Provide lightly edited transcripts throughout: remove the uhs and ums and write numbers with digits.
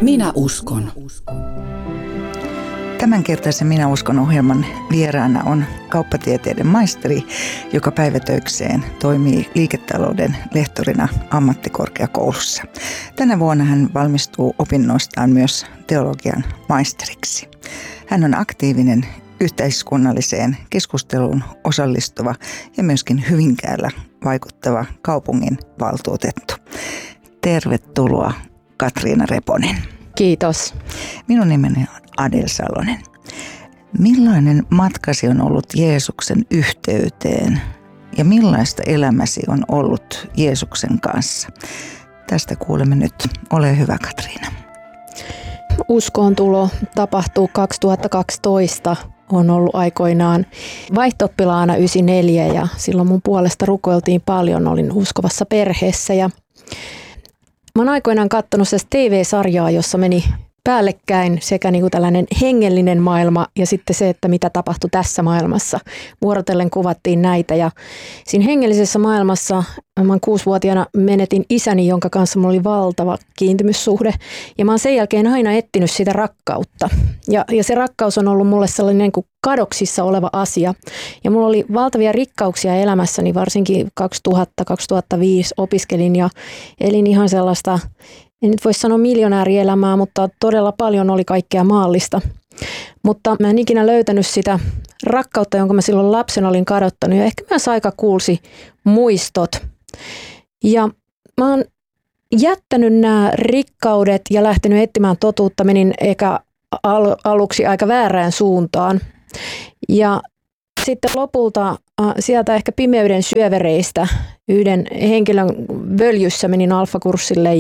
Minä uskon. Tämänkertaisen Minä uskon -ohjelman vieraana on kauppatieteiden maisteri, joka päivätöikseen toimii liiketalouden lehtorina ammattikorkeakoulussa. Tänä vuonna hän valmistuu opinnoistaan myös teologian maisteriksi. Hän on aktiivinen yhteiskunnalliseen keskusteluun osallistuva ja myöskin Hyvinkäällä vaikuttava kaupungin valtuutettu. Tervetuloa, Katriina Reponen. Kiitos. Minun nimeni on Adel Salonen. Millainen matkasi on ollut Jeesuksen yhteyteen ja millaista elämäsi on ollut Jeesuksen kanssa? Tästä kuulemme nyt. Ole hyvä, Katriina. Uskoontulo tapahtuu 2012. On ollut aikoinaan vaihto-oppilaana 94 ja silloin mun puolesta rukoiltiin paljon. Olin uskovassa perheessä ja mä oon aikoinaan katsonut TV-sarjaa, jossa meni päällekkäin sekä niin kuin tällainen hengellinen maailma ja sitten se, että mitä tapahtui tässä maailmassa. Vuorotellen kuvattiin näitä ja siinä hengellisessä maailmassa mä 6-vuotiaana menetin isäni, jonka kanssa mulla oli valtava kiintymyssuhde ja mä oon sen jälkeen aina etsinyt sitä rakkautta. Ja se rakkaus on ollut mulle sellainen kuin kadoksissa oleva asia ja mulla oli valtavia rikkauksia elämässäni, varsinkin 2000-2005 opiskelin ja elin ihan sellaista, en nyt voi sanoa miljonäärielämää, mutta todella paljon oli kaikkea maallista. Mutta mä en ikinä löytänyt sitä rakkautta, jonka mä silloin lapsena olin kadottanut ja ehkä myös aika kuulsi muistot. Ja mä oon jättänyt nämä rikkaudet ja lähtenyt etsimään totuutta, menin eikä aluksi aika väärään suuntaan. Ja sitten lopulta sieltä ehkä pimeyden syövereistä yhden henkilön völjyssä menin alfakurssille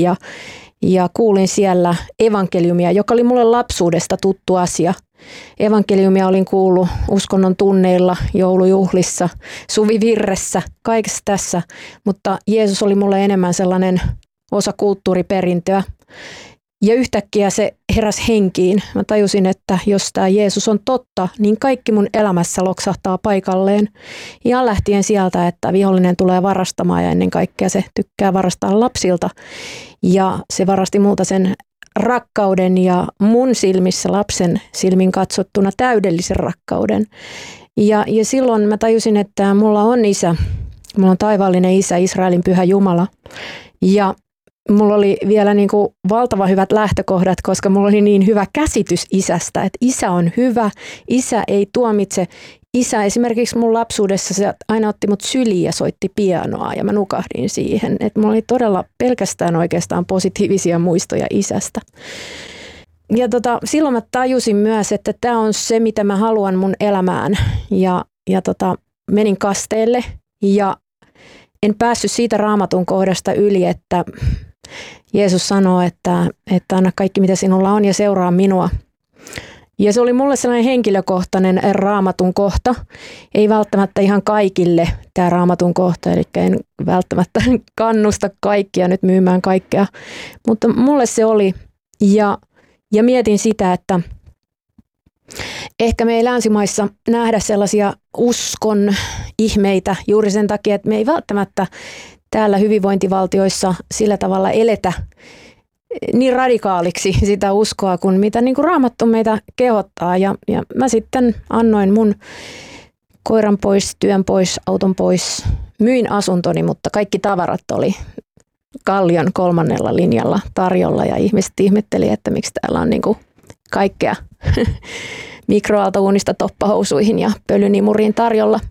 ja kuulin siellä evankeliumia, joka oli mulle lapsuudesta tuttu asia. Evankeliumia olin kuullut uskonnon tunneilla, joulujuhlissa, suvivirressä, kaikessa tässä, mutta Jeesus oli mulle enemmän sellainen osa kulttuuriperintöä. Ja yhtäkkiä se heräsi henkiin. Mä tajusin, että jos tämä Jeesus on totta, niin kaikki mun elämässä loksahtaa paikalleen. Ja lähtien sieltä, että vihollinen tulee varastamaan ja ennen kaikkea se tykkää varastaa lapsilta. Ja se varasti multa sen rakkauden ja mun silmissä lapsen silmin katsottuna täydellisen rakkauden. Ja silloin mä tajusin, että mulla on isä, mulla on taivaallinen isä, Israelin pyhä Jumala. Ja mulla oli vielä niin kuin valtava hyvät lähtökohdat, koska mulla oli niin hyvä käsitys isästä, että isä on hyvä, isä ei tuomitse. Isä esimerkiksi mun lapsuudessa se aina otti mut syliin ja soitti pianoa ja mä nukahdin siihen. Että mulla oli todella pelkästään oikeastaan positiivisia muistoja isästä. Ja silloin mä tajusin myös, että tämä on se, mitä mä haluan mun elämään. Ja menin kasteelle ja en päässyt siitä Raamatun kohdasta yli, että Jeesus sanoo, että anna kaikki mitä sinulla on ja seuraa minua. Ja se oli mulle sellainen henkilökohtainen Raamatun kohta. Ei välttämättä ihan kaikille tämä Raamatun kohta, eli en välttämättä kannusta kaikkia nyt myymään kaikkea. Mutta mulle se oli ja mietin sitä, että ehkä me ei länsimaissa nähdä sellaisia uskon ihmeitä juuri sen takia, että me ei välttämättä täällä hyvinvointivaltioissa sillä tavalla eletä niin radikaaliksi sitä uskoa kuin mitä niin kuin Raamattu meitä kehottaa. Ja mä sitten annoin mun koiran pois, työn pois, auton pois, myin asuntoni, mutta kaikki tavarat oli Kallion 3. linjalla tarjolla ja ihmiset ihmetteli, että miksi täällä on niin kuin kaikkea mikroaaltouunista toppahousuihin ja pölynimuriin tarjolla.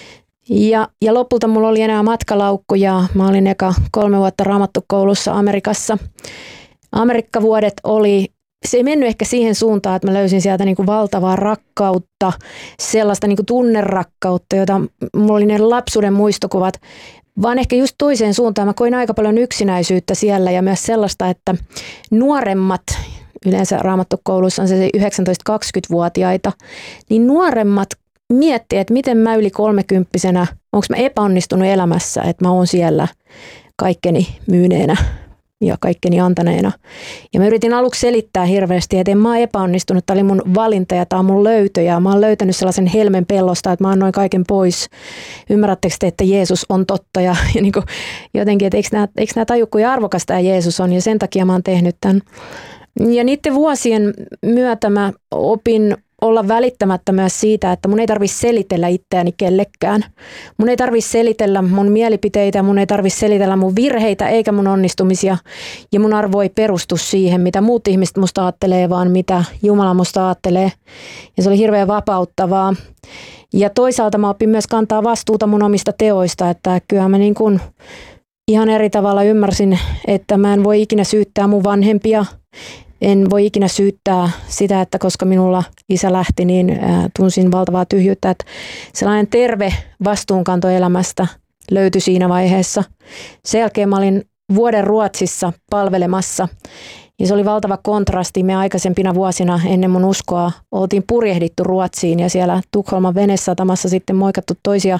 Ja lopulta mulla oli enää matkalaukku ja mä olin eka 3 vuotta Raamattukoulussa Amerikassa. Amerikkavuodet se ei mennyt ehkä siihen suuntaan, että mä löysin sieltä niin kuin valtavaa rakkautta, sellaista niin kuin tunnerakkautta, jota mulla oli ne lapsuuden muistokuvat, vaan ehkä just toiseen suuntaan. Mä koin aika paljon yksinäisyyttä siellä ja myös sellaista, että nuoremmat, yleensä Raamattukoulussa on se 19-20-vuotiaita, niin nuoremmat miettii, että miten mä yli 30-vuotiaana, onko mä epäonnistunut elämässä, että mä oon siellä kaikkeni myyneenä ja kaikkeni antaneena. Ja mä yritin aluksi selittää hirveästi, että en mä oon epäonnistunut, tämä oli mun valinta ja tämä on mun löytö ja mä oon löytänyt sellaisen helmen pellosta, että mä annoin kaiken pois. Ymmärrättekö te, että Jeesus on totta ja niin kuin jotenkin, että eikö nämä taju, kuin arvokas tämä Jeesus on ja sen takia mä oon tehnyt tämän Ja niiden vuosien myötä mä opin olla välittämättä myös siitä, että mun ei tarvitse selitellä itseäni kellekään. Mun ei tarvitse selitellä mun mielipiteitä, mun ei tarvitse selitellä mun virheitä eikä mun onnistumisia. Ja mun arvo ei perustu siihen, mitä muut ihmiset musta ajattelee, vaan mitä Jumala musta ajattelee. Ja se oli hirveän vapauttavaa. Ja toisaalta mä opin myös kantaa vastuuta mun omista teoista, että kyllä mä niin kuin ihan eri tavalla ymmärsin, että mä en voi ikinä syyttää mun vanhempia. En voi ikinä syyttää sitä, että koska minulla isä lähti, niin tunsin valtavaa tyhjyyttä. Että sellainen terve vastuunkanto elämästä löytyi siinä vaiheessa. Sen jälkeen mä olin vuoden Ruotsissa palvelemassa. Ja se oli valtava kontrasti. Me aikaisempina vuosina ennen mun uskoa oltiin purjehdittu Ruotsiin ja siellä Tukholman venesatamassa sitten moikattu toisia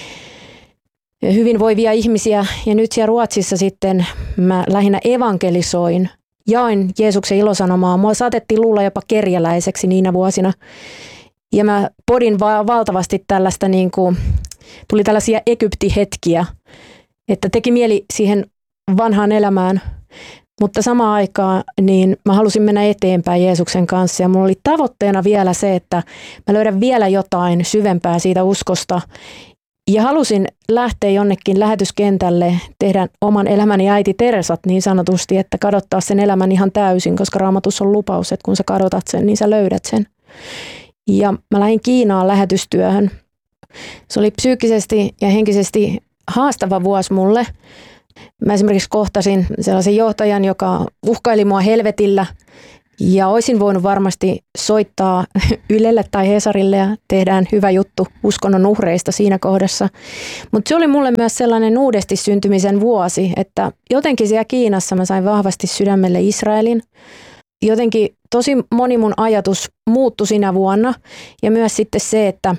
hyvinvoivia ihmisiä. Ja nyt siellä Ruotsissa sitten mä lähinnä evankelisoin. Jaoin Jeesuksen ilosanomaa. Mua saatettiin luulla jopa kerjäläiseksi niinä vuosina. Ja mä podin valtavasti tällaista, tuli tällaisia Egypti-hetkiä, että teki mieli siihen vanhaan elämään. Mutta samaan aikaan niin mä halusin mennä eteenpäin Jeesuksen kanssa ja mulla oli tavoitteena vielä se, että mä löydän vielä jotain syvempää siitä uskosta. Ja halusin lähteä jonnekin lähetyskentälle, tehdä oman elämäni äiti Teresat niin sanotusti, että kadottaa sen elämän ihan täysin, koska Raamatussa on lupaus, että kun sä kadotat sen, niin sä löydät sen. Ja mä lähdin Kiinaan lähetystyöhön. Se oli psyykkisesti ja henkisesti haastava vuosi mulle. Mä esimerkiksi kohtasin sellaisen johtajan, joka uhkaili mua helvetillä. Ja olisin voinut varmasti soittaa Ylelle tai Hesarille ja tehdään hyvä juttu uskonnon uhreista siinä kohdassa. Mutta se oli mulle myös sellainen uudesti syntymisen vuosi, että jotenkin siellä Kiinassa mä sain vahvasti sydämelle Israelin. Jotenkin tosi moni mun ajatus muuttui sinä vuonna ja myös sitten se, että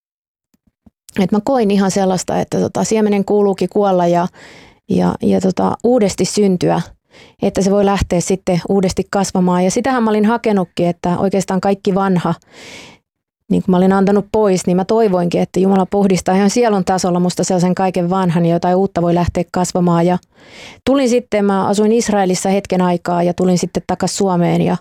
mä koin ihan sellaista, että siemenen kuuluukin kuolla ja uudesti syntyä. Että se voi lähteä sitten uudesti kasvamaan. Ja sitähän mä olin hakenutkin, että oikeastaan kaikki vanha, niin kun mä olin antanut pois, niin mä toivoinkin, että Jumala puhdistaa ihan sielun tasolla musta sellaisen kaiken vanhan, ja jotain uutta voi lähteä kasvamaan. Ja tulin sitten, mä asuin Israelissa hetken aikaa ja tulin sitten takaisin Suomeen ja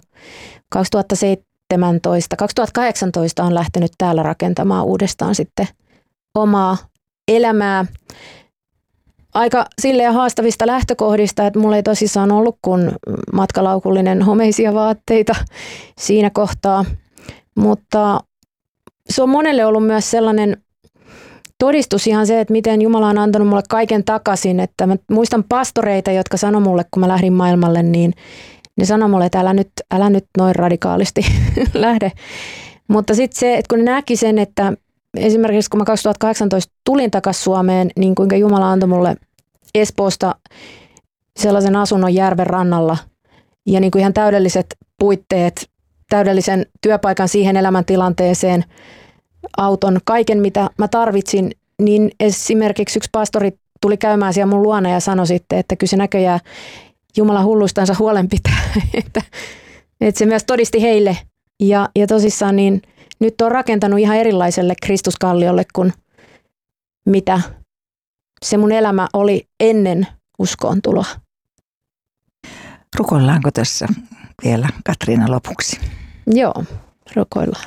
2018 on lähtenyt täällä rakentamaan uudestaan sitten omaa elämää. Aika silleen haastavista lähtökohdista, että mulla ei tosissaan ollut kuin matkalaukullinen homeisia vaatteita siinä kohtaa. Mutta se on monelle ollut myös sellainen todistus ihan se, että miten Jumala on antanut mulle kaiken takaisin. Että mä muistan pastoreita, jotka sanoi mulle, kun mä lähdin maailmalle, niin ne sanoi mulle, että älä nyt noin radikaalisti lähde. Mutta sitten se, että kun ne näki sen, että esimerkiksi kun mä 2018 tulin takaisin Suomeen, niin kuinka Jumala antoi mulle Espoosta sellaisen asunnon järven rannalla ja niin kuin ihan täydelliset puitteet, täydellisen työpaikan siihen elämäntilanteeseen, auton, kaiken mitä mä tarvitsin, niin esimerkiksi yksi pastori tuli käymään siellä mun luona ja sanoi sitten, että kyllä se näköjään Jumala hulluistansa huolen pitää, että se myös todisti heille ja tosissaan niin nyt on rakentanut ihan erilaiselle Kristuskalliolle kuin mitä se mun elämä oli ennen uskoon tuloa. Rukoillaanko tässä vielä Katriina lopuksi? Joo, rukoillaan.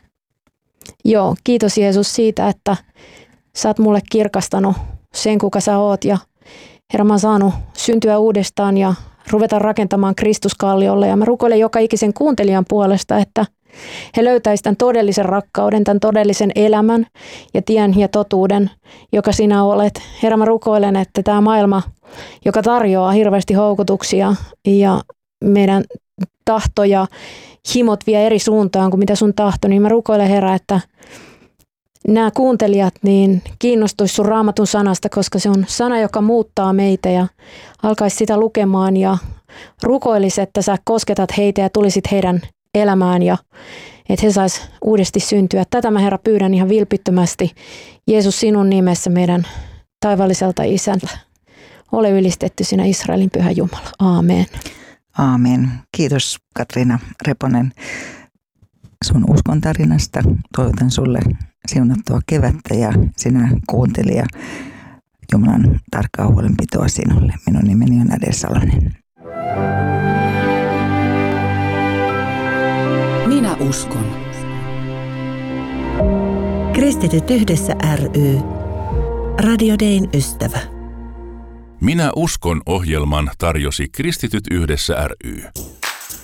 Joo, kiitos Jeesus siitä, että sä oot mulle kirkastanut sen, kuka sä oot. Ja Herra, mä oon saanut syntyä uudestaan ja ruveta rakentamaan Kristuskalliolle. Ja mä rukoilen joka ikisen kuuntelijan puolesta, että he löytäisivät tämän todellisen rakkauden, tämän todellisen elämän ja tien ja totuuden, joka sinä olet. Herra, mä rukoilen, että tämä maailma, joka tarjoaa hirveästi houkutuksia ja meidän tahto ja himot vie eri suuntaan kuin mitä sun tahto, niin mä rukoilen, Herra, että nämä kuuntelijat niin kiinnostuisi sun Raamatun sanasta, koska se on sana, joka muuttaa meitä ja alkaisi sitä lukemaan ja rukoilisi, että sä kosketat heitä ja tulisit heidän elämään ja että he sais uudesti syntyä. Tätä mä, Herra, pyydän ihan vilpittömästi. Jeesus, sinun nimessä meidän taivaalliselta isältä. Ole ylistetty sinä Israelin pyhä Jumala. Aamen. Aamen. Kiitos Katriina Reponen sun uskon tarinasta. Toivotan sulle siunattua kevättä ja sinä kuuntelija Jumalan tarkkaa huolenpitoa sinulle. Minun nimeni on Adel Salonen. uskon. Kristityt yhdessä ry. Radio Dayn ystävä. Minä uskon -ohjelman tarjosi Kristityt yhdessä ry.